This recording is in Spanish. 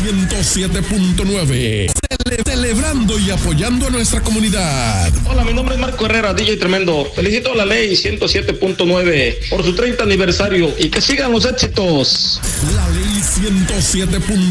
107.9. Celebrando y apoyando a nuestra comunidad. Hola, mi nombre es Marco Herrera, DJ Tremendo. Felicito a la ley 107.9 por su 30 aniversario y que sigan los éxitos. La ley 107.9.